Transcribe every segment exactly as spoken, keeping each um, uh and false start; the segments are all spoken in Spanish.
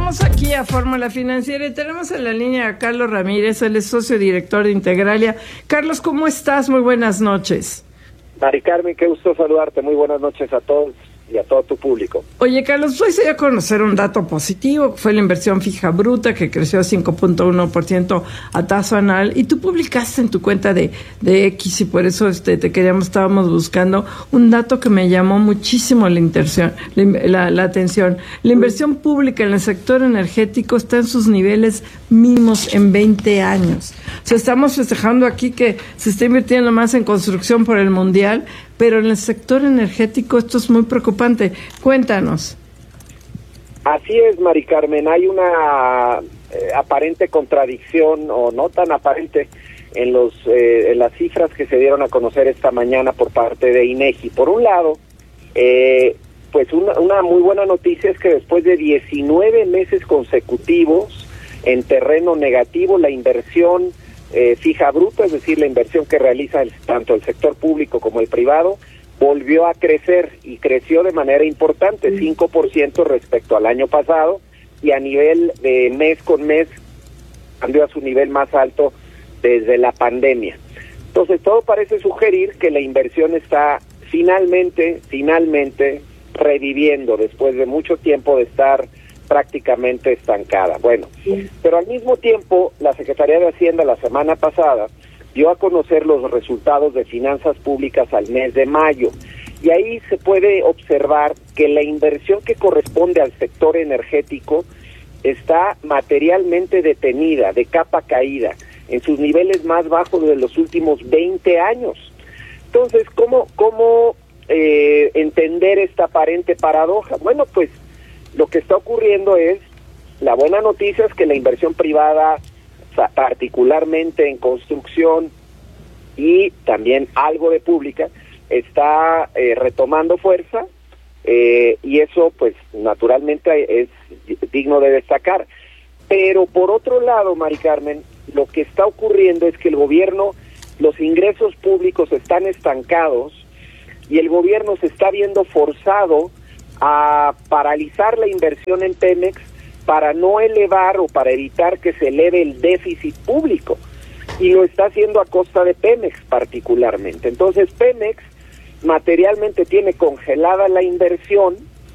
Regresamos aquí a Fórmula Financiera y tenemos en la línea a Carlos Ramírez, él es socio director de Integralia. Carlos, ¿cómo estás? Muy buenas noches. Mari Carmen, qué gusto saludarte. Muy buenas noches a todos y a todo tu público. Oye, Carlos, hoy se dio a conocer un dato positivo, fue la inversión fija bruta, que creció cinco punto uno por ciento a tasa anual, y tú publicaste en tu cuenta de, de X, y por eso este, te queríamos, estábamos buscando un dato que me llamó muchísimo la, intención, la, la atención. La inversión pública en el sector energético está en sus niveles mínimos en veinte años. O sea, estamos festejando aquí que se está invirtiendo más en construcción por el Mundial, pero en el sector energético esto es muy preocupante. Cuéntanos. Así es, Mari Carmen. Hay una eh, aparente contradicción, o no tan aparente, en los eh, en las cifras que se dieron a conocer esta mañana por parte de INEGI. Por un lado, eh, pues una, una muy buena noticia es que después de diecinueve meses consecutivos en terreno negativo, la inversión Eh, fija bruta, es decir, la inversión que realiza el, tanto el sector público como el privado, volvió a crecer y creció de manera importante, cinco por ciento respecto al año pasado, y a nivel de mes con mes cambió a su nivel más alto desde la pandemia. Entonces, todo parece sugerir que la inversión está finalmente, finalmente reviviendo después de mucho tiempo de estar prácticamente estancada. Bueno, pero al mismo tiempo, la Secretaría de Hacienda la semana pasada dio a conocer los resultados de finanzas públicas al mes de mayo, y ahí se puede observar que la inversión que corresponde al sector energético está materialmente detenida, de capa caída, en sus niveles más bajos de los últimos veinte años. Entonces, ¿cómo, cómo eh, entender esta aparente paradoja? Bueno, pues lo que está ocurriendo es, la buena noticia es que la inversión privada, particularmente en construcción y también algo de pública, está eh, retomando fuerza, eh, y eso pues naturalmente es digno de destacar. Pero por otro lado, Mari Carmen, lo que está ocurriendo es que el gobierno, los ingresos públicos están estancados y el gobierno se está viendo forzado a paralizar la inversión en Pemex para no elevar o para evitar que se eleve el déficit público, y lo está haciendo a costa de Pemex particularmente. Entonces Pemex materialmente tiene congelada la inversión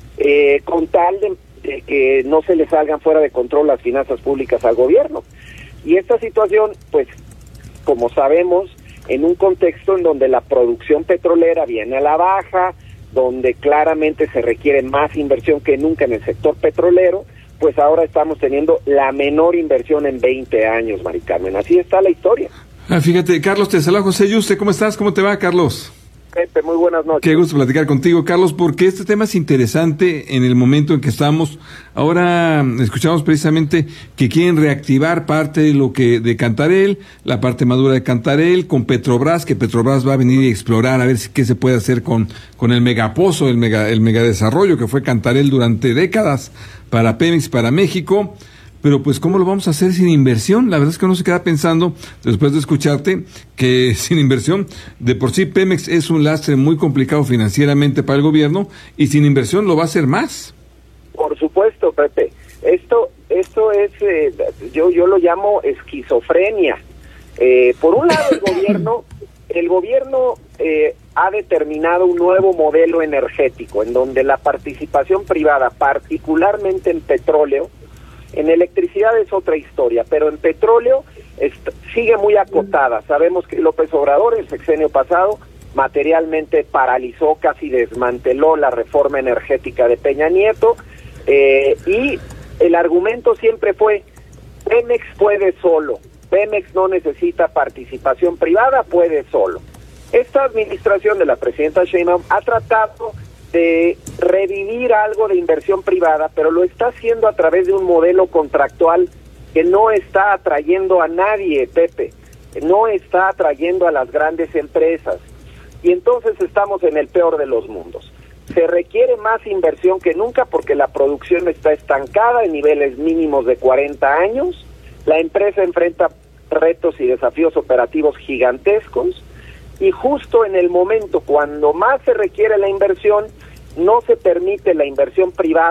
eh, con tal de, de que no se le salgan fuera de control las finanzas públicas al gobierno, y esta situación, pues como sabemos, en un contexto en donde la producción petrolera viene a la baja, donde claramente se requiere más inversión que nunca en el sector petrolero, pues ahora estamos teniendo la menor inversión en veinte años, Mari Carmen. Así está la historia. Ah, fíjate, Carlos, te saluda José Yuste. ¿Cómo estás? ¿Cómo te va, Carlos? Pepe, muy buenas noches. Qué gusto platicar contigo, Carlos, porque este tema es interesante en el momento en que estamos. Ahora escuchamos precisamente que quieren reactivar parte de lo que de Cantarell, la parte madura de Cantarell, con Petrobras, que Petrobras va a venir y explorar a ver si, qué se puede hacer con, con el megapozo, el mega, el megadesarrollo que fue Cantarell durante décadas para Pemex, para México. Pero pues, ¿cómo lo vamos a hacer sin inversión? La verdad es que uno se queda pensando, después de escucharte, que sin inversión, de por sí Pemex es un lastre muy complicado financieramente para el gobierno, y sin inversión lo va a hacer más. Por supuesto, Pepe. Esto esto es, eh, yo yo lo llamo esquizofrenia. Eh, por un lado, el gobierno, el gobierno eh, ha determinado un nuevo modelo energético, en donde la participación privada, particularmente en petróleo, en electricidad es otra historia, pero en petróleo est- sigue muy acotada. Sabemos que López Obrador, el sexenio pasado, materialmente paralizó, casi desmanteló la reforma energética de Peña Nieto, eh, y el argumento siempre fue: Pemex puede solo, Pemex no necesita participación privada, puede solo. Esta administración de la presidenta Sheinbaum ha tratado de revivir algo de inversión privada, pero lo está haciendo a través de un modelo contractual que no está atrayendo a nadie, Pepe, no está atrayendo a las grandes empresas, y entonces estamos en el peor de los mundos. Se requiere más inversión que nunca porque la producción está estancada en niveles mínimos de cuarenta años, la empresa enfrenta retos y desafíos operativos gigantescos, y justo en el momento cuando más se requiere la inversión, no se permite la inversión privada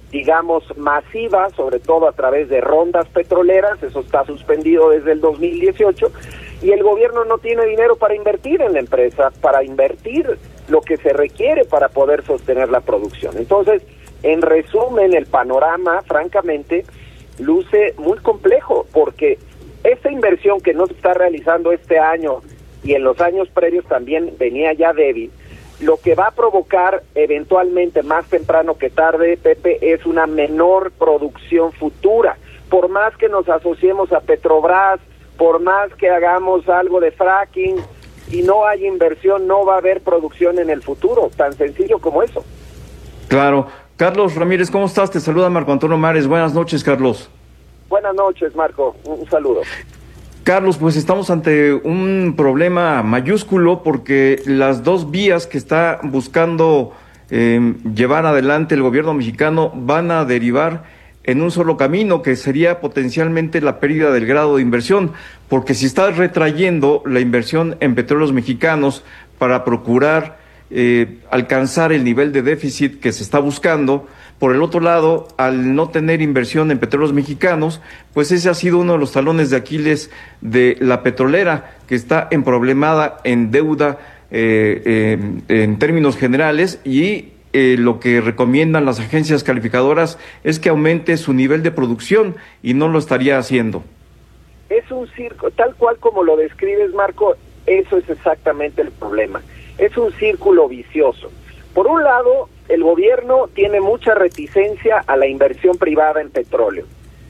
digamos, masiva, sobre todo a través de rondas petroleras. Eso está suspendido desde el dos mil dieciocho, y el gobierno no tiene dinero para invertir en la empresa, para invertir lo que se requiere para poder sostener la producción. Entonces, en resumen, el panorama, francamente, luce muy complejo, porque esta inversión que no se está realizando este año y en los años previos también venía ya débil, lo que va a provocar eventualmente, más temprano que tarde, Pepe, es una menor producción futura. Por más que nos asociemos a Petrobras, por más que hagamos algo de fracking, si no hay inversión, no va a haber producción en el futuro, tan sencillo como eso. Claro. Carlos Ramírez, ¿cómo estás? Te saluda Marco Antonio Mares. Buenas noches, Carlos. Buenas noches, Marco. Un saludo. Carlos, pues estamos ante un problema mayúsculo porque las dos vías que está buscando eh, llevar adelante el gobierno mexicano van a derivar en un solo camino, que sería potencialmente la pérdida del grado de inversión, porque si estás retrayendo la inversión en petróleos mexicanos para procurar eh, alcanzar el nivel de déficit que se está buscando, por el otro lado, al no tener inversión en petróleos mexicanos, pues ese ha sido uno de los talones de Aquiles de la petrolera, que está emproblemada en deuda eh, eh, en términos generales, y eh, lo que recomiendan las agencias calificadoras es que aumente su nivel de producción, y no lo estaría haciendo. Es un circo, tal cual como lo describes, Marco, eso es exactamente el problema. Es un círculo vicioso. Por un lado, el gobierno tiene mucha reticencia a la inversión privada en petróleo.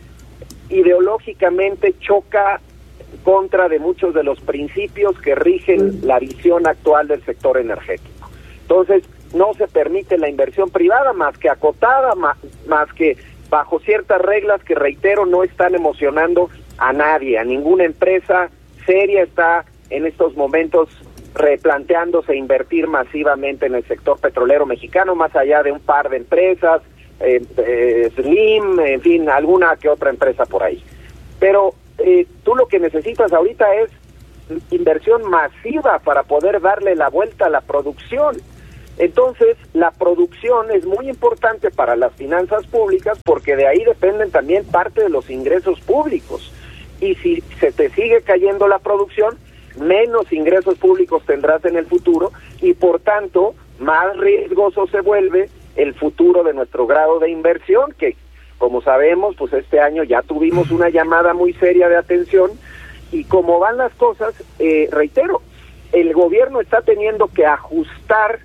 Ideológicamente choca contra de muchos de los principios que rigen la visión actual del sector energético. Entonces, no se permite la inversión privada más que acotada, más, más que bajo ciertas reglas que, reitero, no están emocionando a nadie, a ninguna empresa seria está en estos momentos replanteándose invertir masivamente en el sector petrolero mexicano, más allá de un par de empresas, eh, eh, Slim, en fin, alguna que otra empresa por ahí. Pero eh, tú lo que necesitas ahorita es inversión masiva para poder darle la vuelta a la producción. Entonces, la producción es muy importante para las finanzas públicas, porque de ahí dependen también parte de los ingresos públicos. Y si se te sigue cayendo la producción, menos ingresos públicos tendrás en el futuro, y por tanto más riesgoso se vuelve el futuro de nuestro grado de inversión, que como sabemos, pues este año ya tuvimos una llamada muy seria de atención, y como van las cosas, eh, reitero, el gobierno está teniendo que ajustar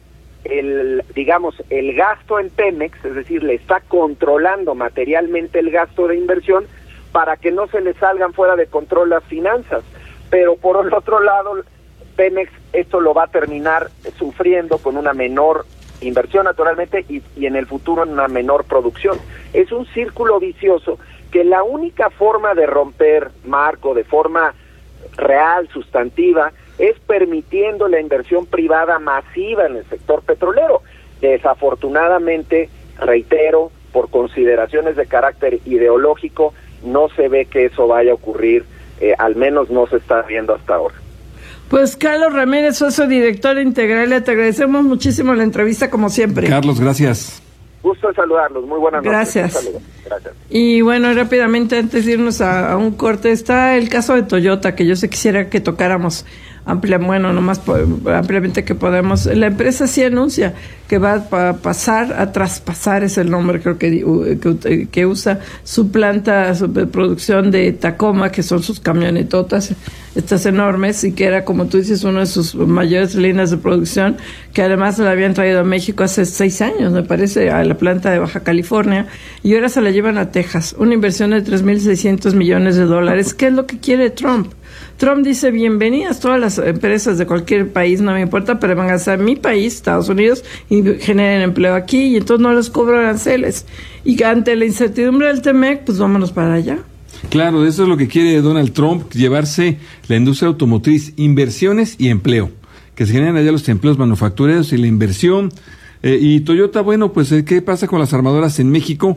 el, digamos, el gasto en Pemex, es decir, le está controlando materialmente el gasto de inversión para que no se le salgan fuera de control las finanzas. Pero por el otro lado, Pemex esto lo va a terminar sufriendo con una menor inversión, naturalmente, y, y en el futuro en una menor producción. Es un círculo vicioso que la única forma de romper, Marco, de forma real, sustantiva, es permitiendo la inversión privada masiva en el sector petrolero. Desafortunadamente, reitero, por consideraciones de carácter ideológico, no se ve que eso vaya a ocurrir. Eh, al menos no se está viendo hasta ahora. Pues Carlos Ramírez, socio director integral, te agradecemos muchísimo la entrevista como siempre. Carlos, gracias. Gusto en saludarlos, muy buenas noches. Gracias. Gracias. Y bueno, rápidamente antes de irnos a, a un corte, está el caso de Toyota, que yo sé quisiera que tocáramos amplia, bueno, nomás po ampliamente que podemos. La empresa sí anuncia que va a pasar, a traspasar, es el nombre creo que, que, que usa, su planta su producción de Tacoma, que son sus camionetotas, estas enormes, y que era, como tú dices, una de sus mayores líneas de producción, que además la habían traído a México hace seis años, me parece, a la planta de Baja California, y ahora se la llevan a Texas, una inversión de tres mil seiscientos millones de dólares. ¿Qué es lo que quiere Trump? Trump dice, bienvenidas todas las empresas de cualquier país, no me importa, pero vengan a mi país, Estados Unidos, y generen empleo aquí, y entonces no les cobro aranceles. Y ante la incertidumbre del Temec, pues vámonos para allá. Claro, eso es lo que quiere Donald Trump, llevarse la industria automotriz, inversiones y empleo, que se generen allá los empleos manufactureros y la inversión. Eh, y Toyota, bueno, pues, ¿qué pasa con las armadoras en México?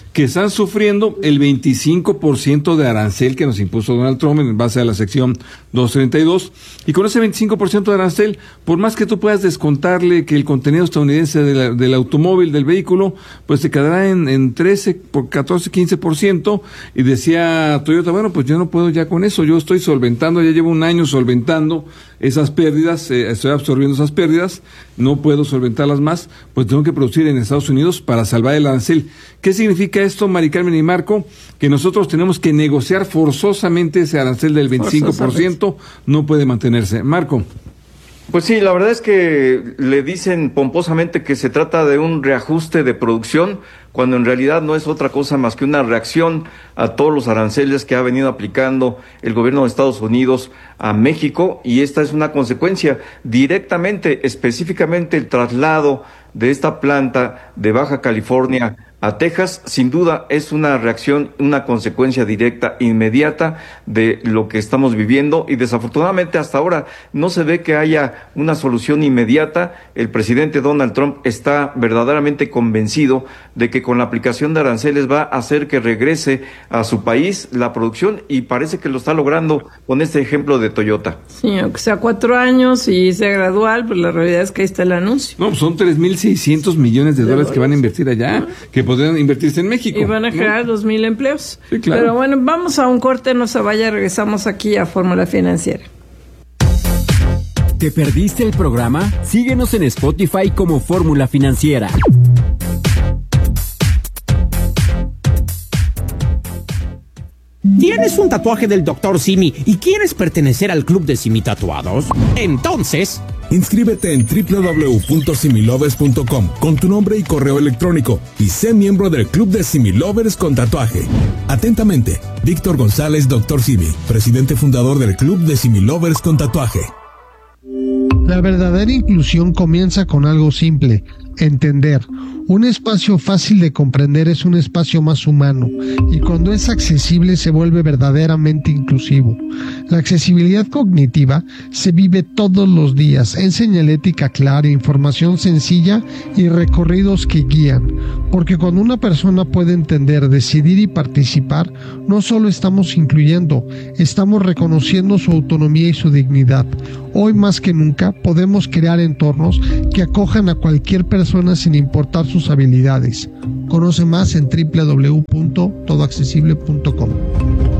que están sufriendo el veinticinco por ciento de arancel que nos impuso Donald Trump en base a la sección doscientos treinta y dos. Y con ese veinticinco por ciento de arancel, por más que tú puedas descontarle que el contenido estadounidense de la, del automóvil, del vehículo, pues te quedará en, en trece, por catorce, quince por ciento. Y decía Toyota, bueno, pues yo no puedo ya con eso, yo estoy solventando, ya llevo un año solventando esas pérdidas, eh, estoy absorbiendo esas pérdidas, no puedo solventarlas más, pues tengo que producir en Estados Unidos para salvar el arancel. ¿Qué significa esto, Mari Carmen y Marco? Que nosotros tenemos que negociar forzosamente ese arancel del veinticinco por ciento, no puede mantenerse. Marco. Pues sí, la verdad es que le dicen pomposamente que se trata de un reajuste de producción, cuando en realidad no es otra cosa más que una reacción a todos los aranceles que ha venido aplicando el gobierno de Estados Unidos a México, y esta es una consecuencia directamente, específicamente el traslado de esta planta de Baja California a Texas, sin duda es una reacción, una consecuencia directa, inmediata de lo que estamos viviendo, y desafortunadamente hasta ahora no se ve que haya una solución inmediata. El presidente Donald Trump está verdaderamente convencido de que con la aplicación de aranceles va a hacer que regrese a su país la producción, y parece que lo está logrando con este ejemplo de Toyota. Sí, aunque sea cuatro años y sea gradual, pues la realidad es que ahí está el anuncio. No, son tres mil seiscientos millones de, de dólares que van a invertir allá, uh-huh. que podrían invertirse en México. Y van a crear dos mil empleos. Sí, claro. Pero bueno, vamos a un corte, no se vaya, regresamos aquí a Fórmula Financiera. ¿Te perdiste el programa? Síguenos en Spotify como Fórmula Financiera. ¿Tienes un tatuaje del doctor Simi y quieres pertenecer al club de Simi Tatuados? Entonces, inscríbete en doble u doble u doble u punto similovers punto com con tu nombre y correo electrónico y sé miembro del club de Simi Lovers con tatuaje. Atentamente, Víctor González, doctor Simi, presidente fundador del club de Simi Lovers con tatuaje. La verdadera inclusión comienza con algo simple: entender. Un espacio fácil de comprender es un espacio más humano, y cuando es accesible se vuelve verdaderamente inclusivo. La accesibilidad cognitiva se vive todos los días en señalética clara, información sencilla y recorridos que guían, porque cuando una persona puede entender, decidir y participar, no solo estamos incluyendo, estamos reconociendo su autonomía y su dignidad. Hoy más que nunca podemos crear entornos que acojan a cualquier persona sin importar sus habilidades. Conoce más en doble u doble u doble u punto todo accesible punto com.